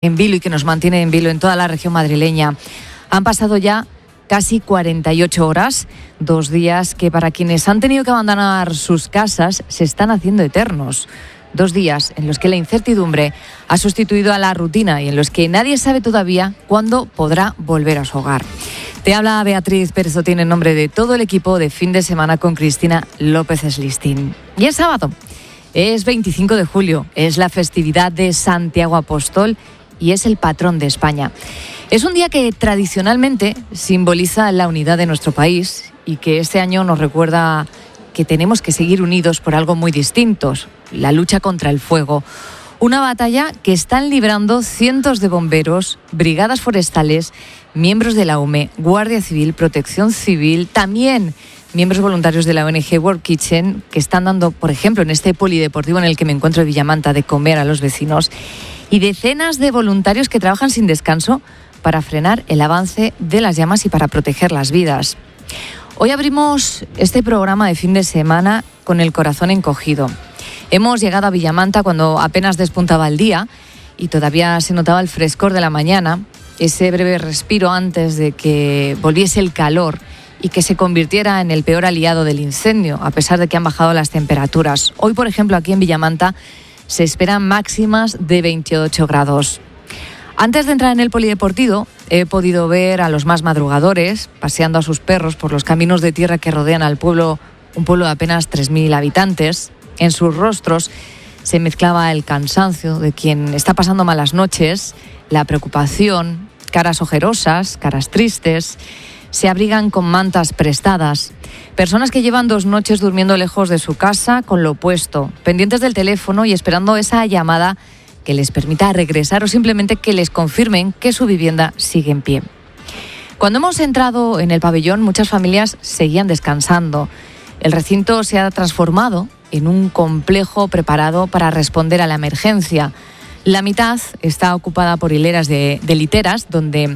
en vilo y que nos mantiene en vilo en toda la región madrileña. Han pasado ya casi 48 horas, 2 días que para quienes han tenido que abandonar sus casas se están haciendo eternos. 2 días en los que la incertidumbre ha sustituido a la rutina y en los que nadie sabe todavía cuándo podrá volver a su hogar. Te habla Beatriz Pérez Otín en nombre de todo el equipo de Fin de Semana con Cristina López Slistin. Y es sábado, es 25 de julio, es la festividad de Santiago Apóstol y es el patrón de España. Es un día que tradicionalmente simboliza la unidad de nuestro país y que este año nos recuerda que tenemos que seguir unidos por algo muy distinto, la lucha contra el fuego. Una batalla que están librando cientos de bomberos, brigadas forestales, miembros de la UME, Guardia Civil, Protección Civil, también miembros voluntarios de la ONG World Kitchen, que están dando, por ejemplo, en este polideportivo en el que me encuentro en Villamanta, de comer a los vecinos, y decenas de voluntarios que trabajan sin descanso para frenar el avance de las llamas y para proteger las vidas. Hoy abrimos este programa de fin de semana con el corazón encogido. Hemos llegado a Villamanta cuando apenas despuntaba el día y todavía se notaba el frescor de la mañana, ese breve respiro antes de que volviese el calor y que se convirtiera en el peor aliado del incendio, a pesar de que han bajado las temperaturas. Hoy, por ejemplo, aquí en Villamanta se esperan máximas de 28 grados. Antes de entrar en el polideportivo, he podido ver a los más madrugadores paseando a sus perros por los caminos de tierra que rodean al pueblo, un pueblo de apenas 3.000 habitantes. En sus rostros se mezclaba el cansancio de quien está pasando malas noches, la preocupación, caras ojerosas, caras tristes. Se abrigan con mantas prestadas. Personas que llevan 2 noches durmiendo lejos de su casa con lo opuesto, pendientes del teléfono y esperando esa llamada que les permita regresar o simplemente que les confirmen que su vivienda sigue en pie. Cuando hemos entrado en el pabellón, muchas familias seguían descansando. El recinto se ha transformado en un complejo preparado para responder a la emergencia. La mitad está ocupada por hileras de literas donde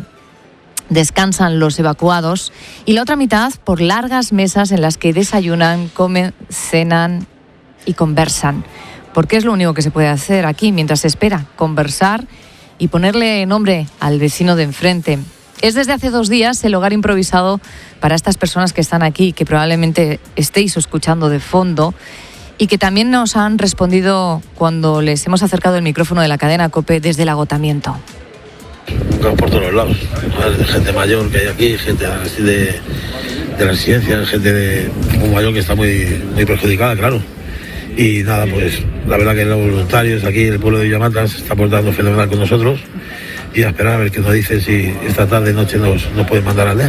descansan los evacuados y la otra mitad por largas mesas en las que desayunan, comen, cenan y conversan. Porque es lo único que se puede hacer aquí mientras se espera, conversar y ponerle nombre al vecino de enfrente. Es desde hace 2 días el hogar improvisado para estas personas que están aquí, que probablemente estéis escuchando de fondo y que también nos han respondido cuando les hemos acercado el micrófono de la cadena COPE desde el agotamiento. Por todos lados, gente mayor que hay aquí, gente de residencias, gente de un mayor que está muy perjudicada, claro. Y nada, pues la verdad que los voluntarios aquí, el pueblo de Villamanta, se está portando fenomenal con nosotros y a esperar a ver qué nos dicen si esta tarde noche nos pueden mandar a aldea.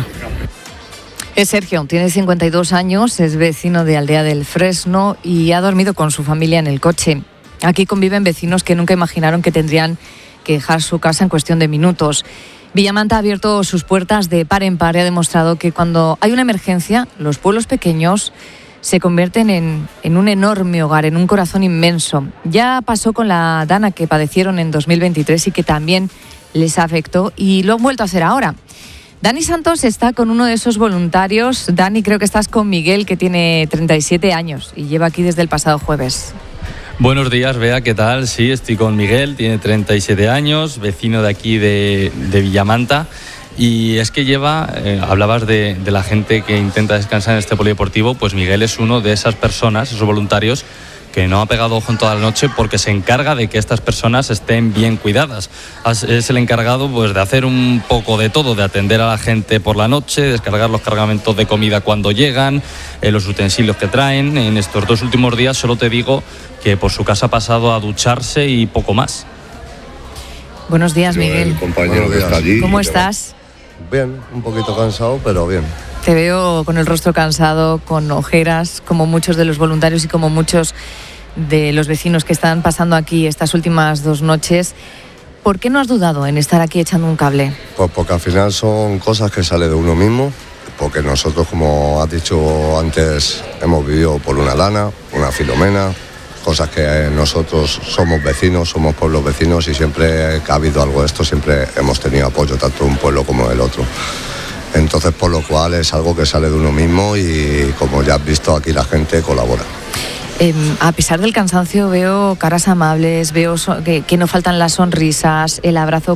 Es Sergio, tiene 52 años, es vecino de Aldea del Fresno y ha dormido con su familia en el coche. Aquí conviven vecinos que nunca imaginaron que tendrían que dejar su casa en cuestión de minutos. Villamanta ha abierto sus puertas de par en par y ha demostrado que cuando hay una emergencia, los pueblos pequeños se convierten en un enorme hogar, en un corazón inmenso. Ya pasó con la Dana que padecieron en 2023 y que también les afectó y lo han vuelto a hacer ahora. Dani Santos está con uno de esos voluntarios. Dani, creo que estás con Miguel, que tiene 37 años y lleva aquí desde el pasado jueves. Buenos días, Bea, ¿qué tal? Sí, estoy con Miguel, tiene 37 años, vecino de aquí de Villamanta. Y es que hablabas de la gente que intenta descansar en este polideportivo, pues Miguel es uno de esas personas, esos voluntarios, que no ha pegado ojo en toda la noche porque se encarga de que estas personas estén bien cuidadas. Es el encargado pues de hacer un poco de todo, de atender a la gente por la noche, descargar los cargamentos de comida cuando llegan, los utensilios que traen. En estos 2 últimos días solo te digo que por su casa ha pasado a ducharse y poco más. Buenos días, Miguel. El compañero que está allí. ¿Cómo estás? Bien, un poquito cansado, pero bien. Te veo con el rostro cansado, con ojeras, como muchos de los voluntarios y como muchos de los vecinos que están pasando aquí estas últimas 2 noches. ¿Por qué no has dudado en estar aquí echando un cable? Pues porque al final son cosas que salen de uno mismo, porque nosotros, como has dicho antes, hemos vivido por una Dana, una Filomena, cosas que nosotros somos vecinos, somos pueblos vecinos y siempre que ha habido algo de esto, siempre hemos tenido apoyo tanto de un pueblo como del otro. Entonces, por lo cual es algo que sale de uno mismo y como ya has visto aquí la gente colabora. A pesar del cansancio veo caras amables, veo que no faltan las sonrisas, el abrazo